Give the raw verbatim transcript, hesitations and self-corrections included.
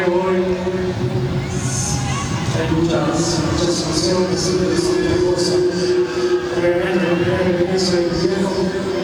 hoy hay muchas, muchas canciones, siempre son una cosa. Obviamente, lo primero que pienso es viejo.